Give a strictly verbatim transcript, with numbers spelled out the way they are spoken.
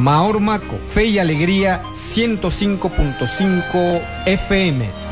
Maor Maco, Fe y Alegría ciento cinco punto cinco F M.